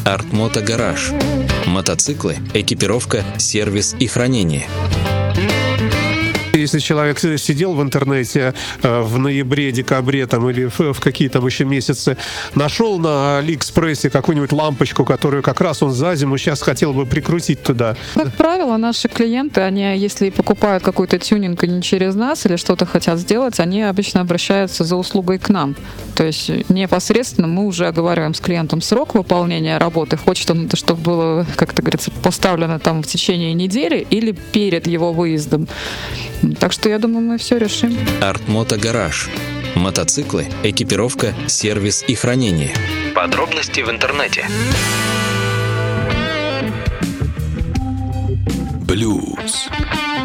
Артмото Гараж. Мотоциклы, экипировка, сервис и хранение. Если человек сидел в интернете в ноябре, декабре там, или в какие там еще месяцы, нашел на Алиэкспрессе какую-нибудь лампочку, которую как раз он за зиму сейчас хотел бы прикрутить туда. Как правило, наши клиенты, они, если покупают какой-то тюнинг не через нас или что-то хотят сделать, они обычно обращаются за услугой к нам. То есть непосредственно мы уже оговариваем с клиентом срок выполнения работы. Хочет он, чтобы было, как это говорится, поставлено там в течение недели или перед его выездом. Так что я думаю, мы все решим. Артмото Гараж. Мотоциклы, экипировка, сервис и хранение. Подробности в интернете. Блюз.